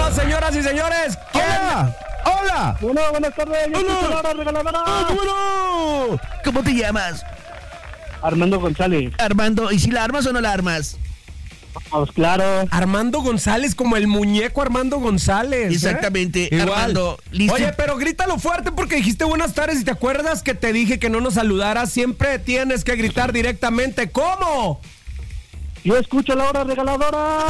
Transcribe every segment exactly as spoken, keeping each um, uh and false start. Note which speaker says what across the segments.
Speaker 1: Armando, señoras y señores. ¿Quién?
Speaker 2: ¡Hola! ¡Hola!
Speaker 3: Bueno, buenas tardes. Yo
Speaker 2: Hola.
Speaker 3: soy la hora regaladora.
Speaker 2: ¡Ah, bueno! ¿Cómo te llamas?
Speaker 3: Armando González.
Speaker 2: Armando, ¿y si la armas o no la armas?
Speaker 3: Vamos, claro.
Speaker 1: Armando González, como el muñeco Armando González. ¿eh?
Speaker 2: Exactamente,
Speaker 1: Igual.
Speaker 2: Armando, listo.
Speaker 1: Oye, pero grítalo fuerte porque dijiste buenas tardes y te acuerdas que te dije que no nos saludaras. Siempre tienes que gritar directamente. ¿Cómo?
Speaker 3: Yo escucho la hora regaladora.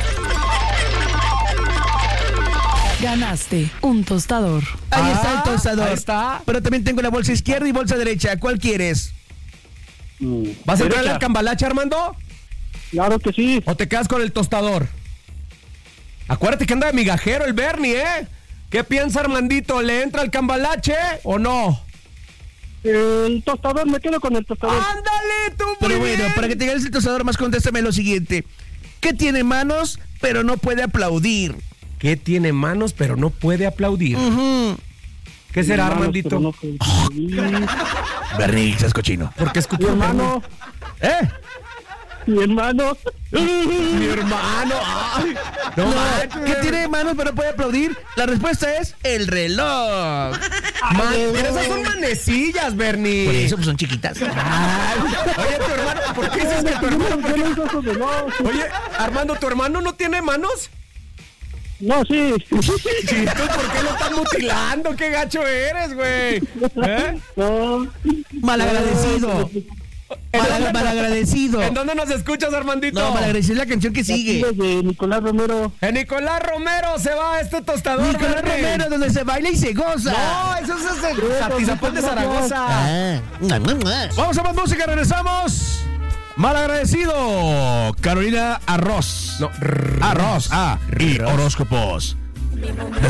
Speaker 4: Ganaste un tostador.
Speaker 2: Ahí
Speaker 1: Ah,
Speaker 2: está el tostador.
Speaker 1: ahí está.
Speaker 2: Pero también tengo la bolsa izquierda y bolsa derecha. ¿Cuál quieres?
Speaker 3: Mm,
Speaker 1: ¿Vas a entrarle
Speaker 3: derecha.
Speaker 1: al cambalache, Armando?
Speaker 3: Claro que sí.
Speaker 1: ¿O te quedas con el tostador? Acuérdate que anda de migajero el Bernie, ¿eh? ¿Qué piensa Armandito? ¿Le entra el cambalache o no?
Speaker 3: El tostador, me quedo con el tostador.
Speaker 1: ¡Ándale, tú, muy
Speaker 2: Pero bueno,
Speaker 1: bien!
Speaker 2: para que te ganes el tostador, más contéstame lo siguiente. ¿Qué tiene manos, pero no puede aplaudir?
Speaker 1: ¿Qué tiene manos pero no puede aplaudir?
Speaker 2: Ujú.
Speaker 1: ¿Qué será,
Speaker 3: Hermanos,
Speaker 1: Armandito?
Speaker 3: pero no puedo escribir.
Speaker 2: Bernie, seas cochino.
Speaker 1: Porque
Speaker 3: Mi
Speaker 1: escupió
Speaker 3: hermano,
Speaker 1: ¿Eh?
Speaker 3: mi hermano.
Speaker 1: Mi hermano. Ay, no,
Speaker 2: No,
Speaker 1: manches.
Speaker 2: ¿qué tiene manos, pero no puede aplaudir? La respuesta es el reloj.
Speaker 1: Man, pero esas son manecillas, Bernie.
Speaker 2: Por eso pues, son chiquitas.
Speaker 1: Ay, oye, tu hermano, ¿por qué dices que tu hermano?
Speaker 3: Yo no uso esos relojes.
Speaker 1: Oye, Armando, ¿tu hermano no tiene manos?
Speaker 3: No, sí.
Speaker 1: Chito, ¿por qué lo estás mutilando? ¡Qué gacho eres, güey! ¿Eh?
Speaker 3: No.
Speaker 2: Malagradecido.
Speaker 1: ¿En
Speaker 2: Mal,
Speaker 1: dónde-
Speaker 2: malagradecido.
Speaker 1: ¿En dónde nos escuchas, Armandito?
Speaker 2: No, malagradecido es la canción que sigue.
Speaker 3: Aquí desde Nicolás Romero.
Speaker 1: En Nicolás Romero se va este tostador,
Speaker 2: Nicolás
Speaker 1: Bernie.
Speaker 2: Romero, donde se baila y se goza.
Speaker 1: No, eso es el Satizapán de Zaragoza.
Speaker 2: Ah.
Speaker 1: Vamos a más música, regresamos.
Speaker 2: Malagradecido. Carolina Arroz.
Speaker 1: No,
Speaker 2: Arroz. Ah, y horóscopos.